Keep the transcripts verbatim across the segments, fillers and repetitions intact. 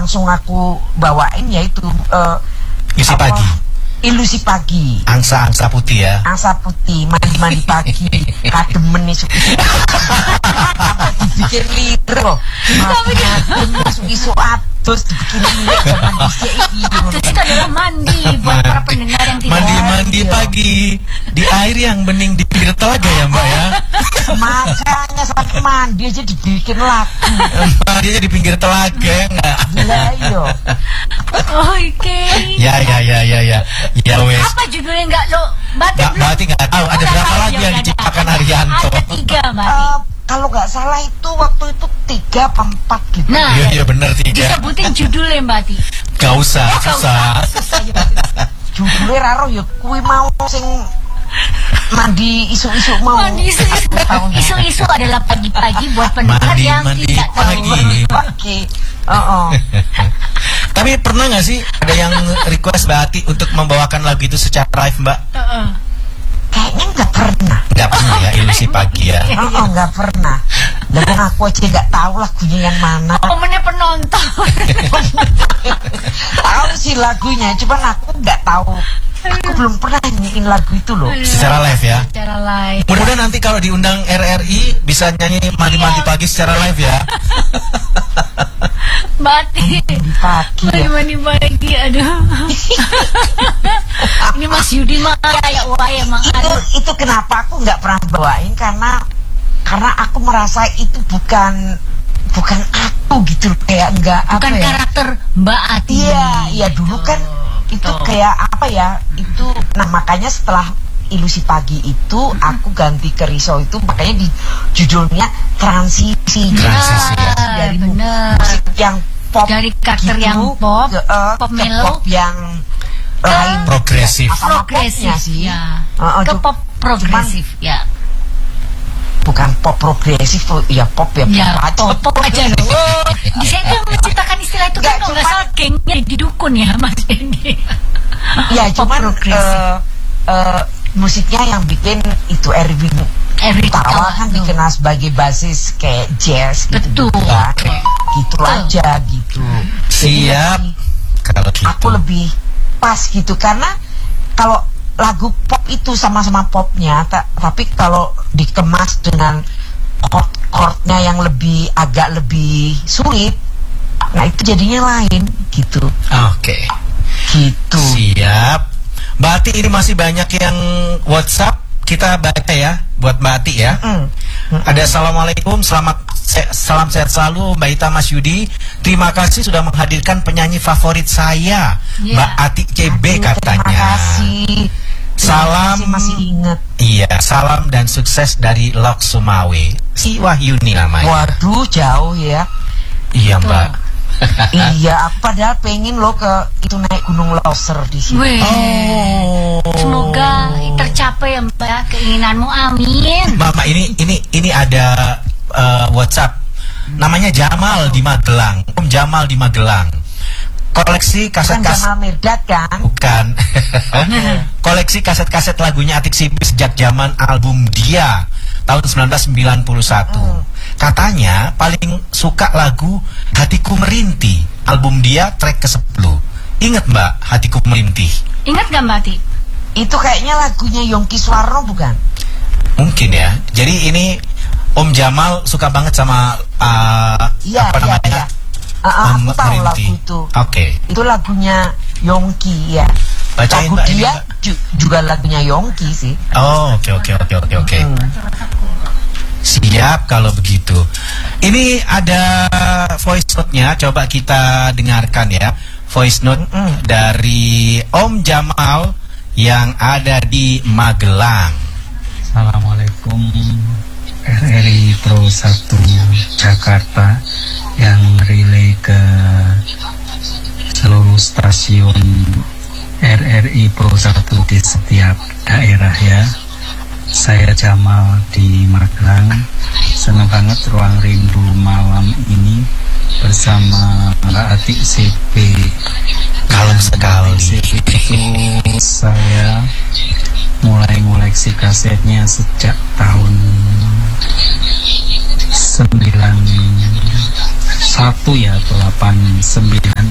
langsung aku bawain yaitu uh, Ilusi Pagi. Ilusi Pagi. Angsa-angsa putih ya. Angsa putih, mandi-mandi pagi. Kademen isu. Dibikin lider loh. Kademen isu-isu atus dibikin lider zaman dhisik iki. Atus itu adalah mandi buat para pendengar yang tidak. Mandi-mandi pagi di air yang bening di pinggir telaga ya Mbak ya. Makanya sampai mandi aja dibikin lagu. Mandi aja di pinggir telaga enggak? Lah iya. Oke. Ya ya ya ya ya. Ya wes. Apa judulnya enggak lo? Berarti Nggak, berarti nggak tahu ada berapa lagu yang diciptakan Haryanto. Ada tiga Mbak. Uh, kalau nggak salah itu waktu itu tiga apa empat gitu. Nah, iya iya benar tiga. disebutin judulnya Mbak Ti. Gak usah, Oh, susah. Judulnya raro ya kui mau sing mandi isu-isu mau. Mandi isu-isu. Isu-isu adalah pagi-pagi buat pendengar Mandi, yang mandi tidak tahu. pagi. Pagi. Oh, oh. Tapi pernah nggak sih ada yang request Mbak Ati untuk membawakan lagu itu secara live Mbak? Heeh. Kayaknya nggak pernah. Nggak pernah ya, Ilusi Pagi ya. Oh, oh nggak pernah. Dan aku aja nggak tahu lagunya yang mana. Komennya penonton. Tahu sih lagunya, cuman aku nggak tahu. Aku belum pernah nyanyiin lagu itu loh. Secara live ya. Secara live. Mudah-mudahan nanti kalau diundang R R I bisa nyanyi mandi-mandi pagi secara live ya. Mati. Di pagi ya. Mandi pagi, aduh. Ini Mas Yudi mah kayak wah emang. Itu itu kenapa aku nggak pernah bawain karena karena aku merasa itu bukan bukan aku gitu kayak enggak Bukan apa ya. karakter Mbak Ati. Iya, iya dulu kan itu Tuh. kayak apa ya? Itu nah makanya setelah Ilusi Pagi itu aku ganti ke Riso itu makanya di judulnya transisi. Transisi ya. Dari bener. musik yang pop Dari karakter gitu, yang pop, ke, uh, pop ke mellow, pop yang ke lain progresif. Sama progresif popnya sih. ya. Uh, uh, Ke cu- pop progresif ya. bukan pop progresif, ya pop ya pop Ya, aja. pop, pop aja loh. Oh, di saya tuh menciptakan istilah itu kan Nggak, nggak cuman- salah gengnya di dukun ya Mas Hendy. Ya Pop cuman progresif. uh, uh, musiknya yang bikin itu Erwin Erwin Utawa Utawa, kan tuh. dikenal sebagai basis kayak jazz gitu, Betul. kan. Oke. Gitu Betul. aja gitu. Jadi Siap. lebih- Kalau gitu. aku lebih pas gitu karena kalau lagu pop itu sama-sama popnya, ta- tapi kalau dikemas dengan chord-chordnya yang lebih agak lebih sulit, nah itu jadinya lain gitu. Oke. Gitu. Siap. Mbak Ati ini masih banyak yang WhatsApp, kita baca ya buat Mbak Ati ya. Mm. Ada assalamualaikum, selamat se- salam sehat selalu Mbak Ita, Mas Yudi. Terima kasih sudah menghadirkan penyanyi favorit saya, Yeah. Mbak Ati C B Aduh, katanya. Terima kasih. Salam. Terima kasih, masih inget. Iya, salam dan sukses dari Lok Sumawe. Si Wahyuni namanya. Waduh jauh ya. Iya Mbak. Iya, aku padahal pengen lo ke itu naik Gunung Loser di sini. Weh. Oh. Semoga tercapai ya Mbak ya, keinginanmu, amin. Mama ini ini ini ada uh, WhatsApp. Namanya Jamal di Magelang. Om Jamal di Magelang. Koleksi Kan kaset-kaset. Jamal Mirdad kan? Bukan. Koleksi kaset-kaset lagunya Atik Sibi sejak zaman album Dia tahun sembilan belas sembilan puluh satu. Hmm. Katanya paling suka lagu Hatiku Merintih, album Dia track ke sepuluh. Ingat Mbak Hatiku Merintih? Ingat gak Mbak Ati? Itu kayaknya lagunya Yongki Suwarno bukan? Mungkin ya. Jadi ini Om Jamal suka banget sama uh, Iya, apa iya, namanya? iya. Ah, ah, Om aku tahu Merintih. lagu itu. Oke. Itu lagunya Yongki ya. Bacain, Lagu Mbak, ini, dia Mbak. ju- juga lagunya Yongki sih. Oh, oke oke oke oke oke. Hmm. Siap kalau begitu. Ini ada voice note-nya, coba kita dengarkan ya. Voice note Mm-mm. dari Om Jamal yang ada di Magelang. Assalamualaikum R R I Pro satu Jakarta yang relay ke seluruh stasiun R R I Pro satu di setiap daerah ya. Saya Jamal di Magelang. Senang banget Ruang Rindu malam ini bersama Mbak Ati C B. Kalem sekali. C B itu saya mulai ngoleksi kasetnya sejak tahun sembilan satu ya, atau delapan sembilan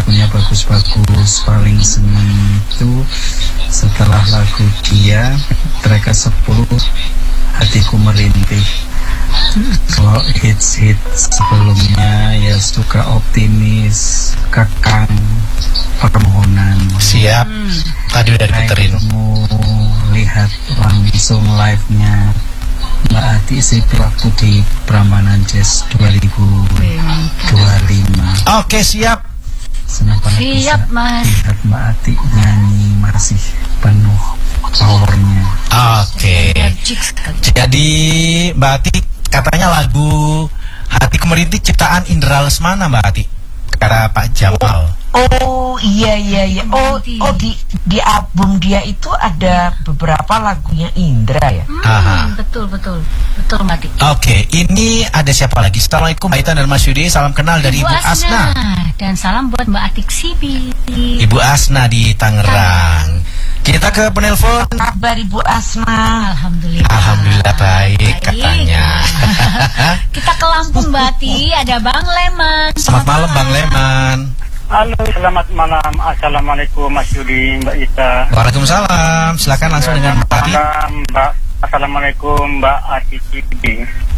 lagunya bagus-bagus. Paling seneng itu setelah lagu dia track ke sepuluh Hatiku Merintih. Kalau hits-hits sebelumnya ya suka Optimis, Kekang, Permohonan. Siap. Tadi udah diputerin. Kamu lihat langsung live-nya Mbak Ati sih waktu di Prambanan Jazz dua ribu dua puluh lima. Oke, siap. Senang banget Siap, bisa Mas. lihat Mbak Ati nyanyi masih penuh powernya. Oke. Energik sekali. Jadi Mbak Ati katanya lagu Hatiku Merintih ciptaan Indra Lesmana, Mbak Ati. Kata Pak Jamal. Oh iya iya iya. Oh oh di di album dia itu ada beberapa lagunya Indra ya. Aha. Hmm, betul betul betul Mbak Ati. Oke, ini ada siapa lagi? Assalamualaikum Mbak Ita dan Mas Yudi. Salam kenal dari Ibu Asna. Dan salam buat Mbak Atik Sibi. Ibu Asna di Tangerang. Kita ke penelpon. Kabar Ibu Asna. Alhamdulillah. Alhamdulillah baik, Baik. katanya. Kita ke Lampung Mbak Ati, ada Bang Leman. Selamat malam Bang Leman. Halo, selamat malam. Assalamualaikum Mas Yudi, Mbak Ita. Waalaikumsalam. Silakan langsung dengan Mbak Ati. Malam, Mbak. Assalamualaikum Mbak Ati Cibi.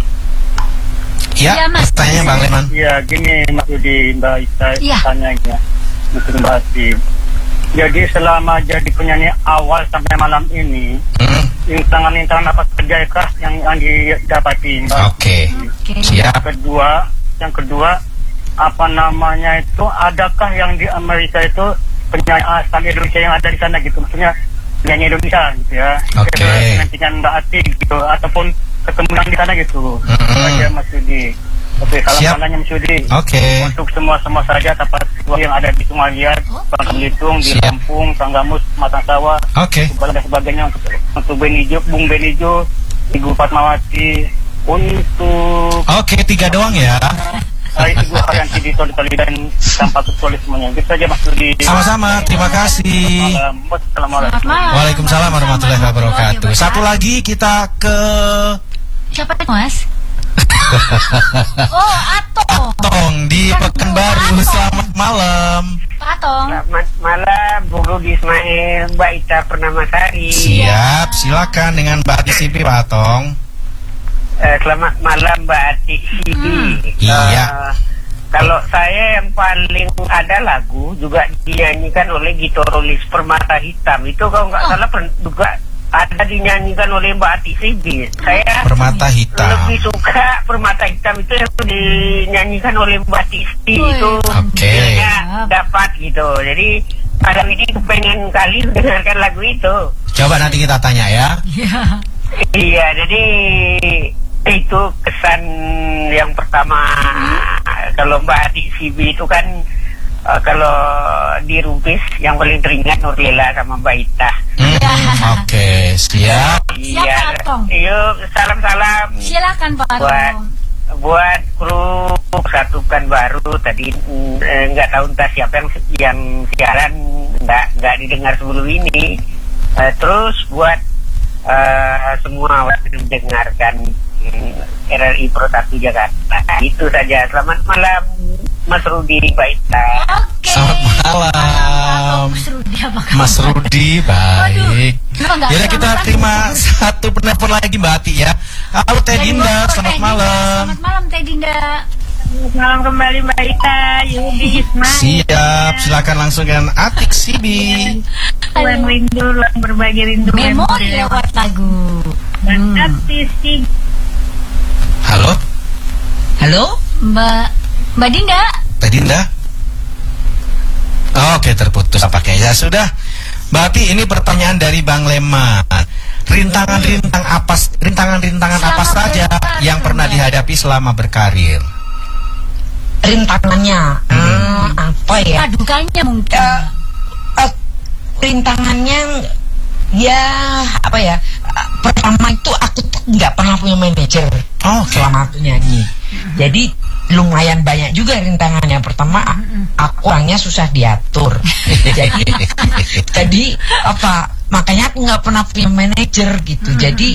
Ya, Iya, Mas. pertanyaannya Bang Leman. Ya, gini Mas Yudi, Mbak Ita Iya. tanya ya, untuk Mbak Ati. Jadi selama jadi penyanyi awal sampai malam ini, Hmm, rintangan-rintangan apa saja yang yang didapati, Mbak? Oke. Oke. Siap. Yang kedua, yang kedua apa namanya itu, adakah yang di Amerika itu penyanyi asal Indonesia yang ada di sana gitu, maksudnya penyanyi Indonesia gitu ya. Oke. Nantikan Mbak Ati gitu, ataupun ketemu yang di sana gitu. Mm-mm. Itu aja Mas Yudi. Oke, salam Siap. salahnya Mas Yudi. Oke. Untuk semua-semua saja tempat yang ada di Sumalia, Bangka Belitung, di Siap. Lampung, Tanggamus, Matang Sawah, Oke. dan sebagainya, untuk untuk Benijo, Bung Benijo, Ibu Fatmawati, untuk Oke, tiga doang ya. Hai, Ibu Haryanti di Toli Toli dan tanpa tulis semuanya. Gitu saja Mas Yudi. Sama-sama, terima kasih. Malam. Wassalamualaikum. Selamat malam. Waalaikumsalam warahmatullahi wabarakatuh. Satu lagi kita ke Siapa itu Mas? Oh, Ato. Tong di Pekanbaru. Selamat malam. Pak Atong. Selamat malam, Bu Rudi Ismail, Mbak Ita Pernamasari. Siap, silakan dengan Mbak Ati Sipi, Pak Tong. Eh, selamat malam, Mbak Ati Sibi. Iya. Eh, kalau saya yang paling ada lagu juga dinyanyikan oleh gitarolis Permata Hitam. Itu kalau nggak Oh. salah pen- juga ada dinyanyikan oleh Mbak Ati Sibi. Saya Permata Hitam. lebih suka Permata Hitam itu yang dinyanyikan oleh Mbak Tisti. Wih. Itu Oke. nilainya dapat gitu. Jadi pada ini kepengen kali mendengarkan lagu itu. Coba nanti kita tanya ya. Iya. Iya, jadi itu kesan yang pertama. Kalau Mbak Ati Sibi itu kan uh, kalau di Rumpis yang paling teringat Nurlela sama Mbak Ita. Hmm, Oke, siap. Iya, Siap, Atong. yuk salam-salam Silakan Pak buat Atong. buat kru Satukan Baru tadi. mm, eh, nggak tahu entah siapa yang yang siaran nggak nggak didengar sebelum ini. Eh, terus buat eh, semua yang mendengarkan mm, R R I Pro satu Jakarta. Itu saja. Selamat malam Mas Rudi, Mbak Ita. Oke. Selamat malam. Mas Rudi apa kabar? Mas Rudi, baik. Kenapa nggak Yaudah kita selamat terima pagi? satu penelpon lagi Mbak Ati ya. Halo Teh Dari Dinda, Bogor, selamat Teh Dinda. malam. Selamat malam Teh Dinda. Selamat malam kembali Mbak Ita, Yudi Ismail. Siap, silakan langsung dengan Atik Sibi. Ruang rindu, ruang berbagi rindu. Memori lewat lagu. Hmm. Artistik. Halo, Halo? Mbak Mbak Dinda. Teh Dinda. Oke, terputus apakah ya sudah. Mbak Ati, ini pertanyaan dari Bang Leman. Rintangan-rintangan apa rintangan-rintangan apa Selama saja berkarir, yang pernah Mbak. dihadapi selama berkarir? Rintangannya hmm, apa ya? Padukannya mungkin. Eh, eh, rintangannya ya apa ya? Eh, pertama itu aku tuh nggak pernah punya manajer Oke. selama aku nyanyi. Jadi lumayan banyak juga rintangannya. Pertama, aku orangnya susah diatur. jadi, jadi apa? Makanya aku nggak pernah punya manajer gitu. Jadi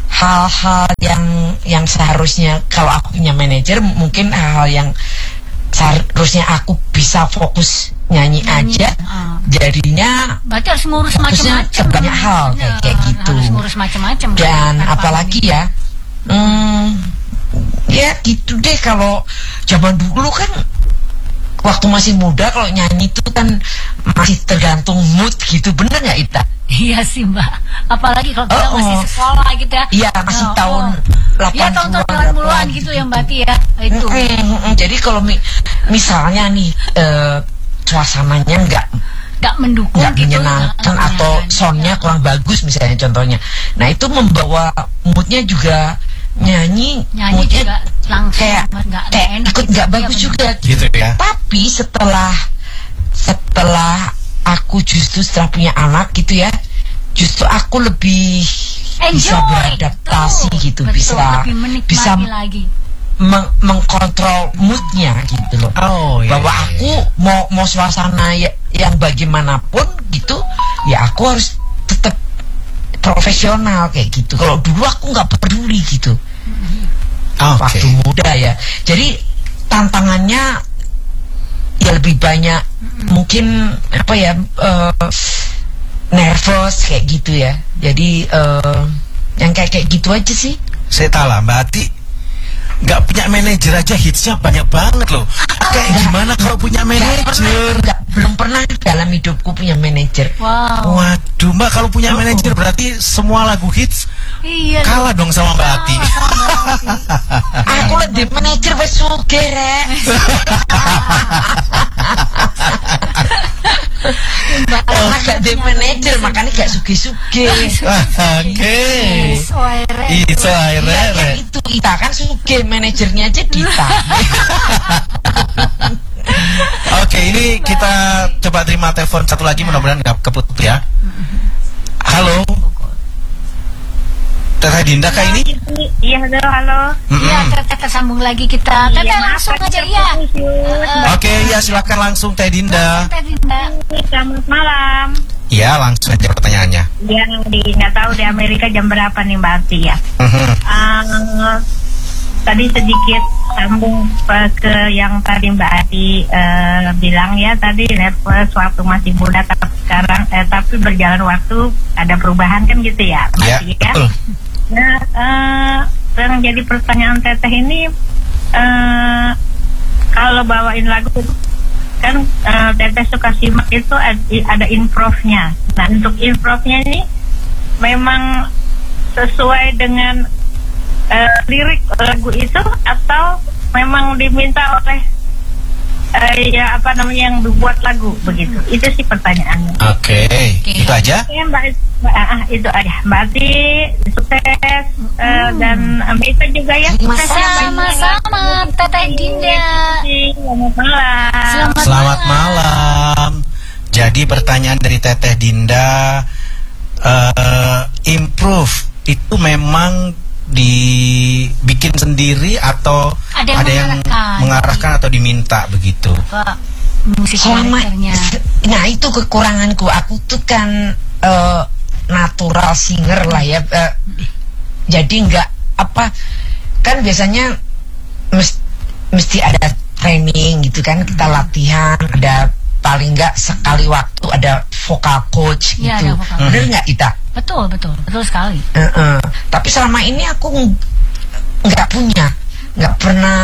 hal-hal yang yang seharusnya kalau aku punya manajer mungkin hal-hal yang seharusnya aku bisa fokus nyanyi, Nyanyi, aja, ah. jadinya Berarti harus ngurus fokusnya macam-macam. ke banyak hal kayak, kayak gitu. Harus ngurus macam-macam. Dan Kan, apalagi Pak. ya, hmm, ya gitu deh. Kalau zaman dulu kan waktu masih muda, kalau nyanyi itu kan masih tergantung mood gitu, bener nggak Ita? Iya sih Mbak. Apalagi kalau kita Oh, masih oh. sekolah gitu ya. Iya, masih Oh, tahun oh. delapan Iya, tahun-tahun delapan puluhan gitu ya Mbak Ti ya. Itu. Mm, mm, mm. Jadi kalau mi- misalnya nih eh, suasananya nggak Gak mendukung nggak gitu. menyenangkan Nah, atau nah, soundnya kurang bagus misalnya contohnya, nah itu membawa moodnya juga, nyanyi, Nyanyi moodnya juga langsung kayak nggak- nggak kayak enak ikut gitu. nggak Iya, bagus benar. juga. Gitu ya. Tapi setelah setelah aku justru setelah punya anak gitu ya, justru aku lebih bisa Enjoy, beradaptasi betul, gitu, betul, bisa lebih menikmati bisa lagi. meng- mengkontrol moodnya gitu loh. Oh, iya, Bahwa iya, aku iya. mau mau suasana ya, yang bagaimanapun gitu, ya aku harus tetap profesional kayak gitu. Kalau dulu aku nggak peduli gitu Oke. waktu muda ya. Jadi tantangannya ya lebih banyak, mungkin apa ya, eh, nervous kayak gitu ya. Jadi eh, yang kayak kayak gitu aja sih. Saya tahu lah Mbak Ati nggak punya manajer aja hitsnya banyak banget loh. Kayak gimana kalau punya Nggak pernah, manajer? nggak- belum pernah dalam hidupku punya manajer. Wow. Waduh Mbak, kalau punya Oh. manajer berarti semua lagu hits Iya. kalah dong sama Mbak Ati. Aku lebih manajer wes sugih rek. Karena gak di manajer makanya gak sugih-sugih. Oke. Soere. Itu Iya, akhirnya. ya itu Ita kan sugih, manajernya aja Dita. Oke, ini kita coba terima telepon satu lagi, mudah-mudahan nggak keputus ya. Halo, Teteh Dinda kah ini? Iya, halo, halo. Iya, Mm-mm. Teteh tersambung lagi kita. Teteh Iya, langsung maaf, aja tadi ya. terputus, Yus. Oke, ya silakan langsung Teh Dinda. Teteh Dinda. Selamat malam. Ya, langsung aja pertanyaannya. Ya, di nggak tahu di Amerika jam berapa nih Mbak Ati ya. Mhm. Eh, tadi sedikit sambung eh, ke yang tadi Mbak Ati eh, bilang ya, tadi nervous waktu masih muda, tapi sekarang eh, tapi berjalan waktu ada perubahan kan gitu ya Mbak Ya, Ati ya. betul. Nah, eh, yang jadi pertanyaan Teteh ini, eh, kalau bawain lagu kan eh, Teteh suka simak itu ad- ada improve-nya. Nah, untuk improve-nya ini memang sesuai dengan eh, lirik lagu itu atau memang diminta oleh eh, ya apa namanya yang dibuat lagu begitu? Itu sih pertanyaannya. Oke, itu aja. Ya, Mbak, Mbak ah, itu aja. Mbak Ati sukses eh, dan Mbak Ita juga ya. Sukses ya, Mbak Ita. Sama-sama Teteh Dinda. Selamat malam. Selamat, Selamat malam. Jadi pertanyaan dari Teteh Dinda, eh, improve itu memang dibikin sendiri atau Ada yang ada yang mengarahkan. mengarahkan atau diminta begitu? Pak musik Selama, directornya. nah itu kekuranganku. Aku tuh kan eh, natural singer lah ya. eh, jadi nggak apa, kan biasanya mes- mesti ada training gitu kan, kita latihan, ada paling nggak sekali waktu ada vokal coach Iya, gitu. ada vokal Bener nggak Ita? Betul, betul, betul sekali. Eh, eh. Tapi selama ini aku ng- nggak punya, nggak pernah